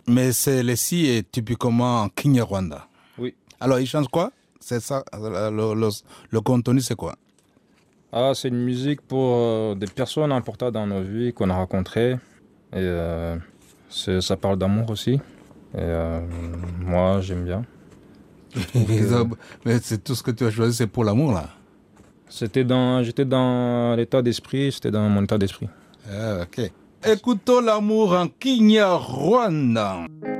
Mais celle-ci est typiquement Kinyarwanda. Oui. Alors, il chante quoi? C'est ça, le contenu, c'est quoi? Ah, c'est une musique pour des personnes importantes dans nos vies qu'on a rencontrées. Et ça parle d'amour aussi. Et moi, j'aime bien. Je trouve que Mais c'est tout ce que tu as choisi, c'est pour l'amour, là. j'étais dans l'état d'esprit, c'était dans mon état d'esprit. Ah, ok. Écoutons l'amour en Kinyarwanda.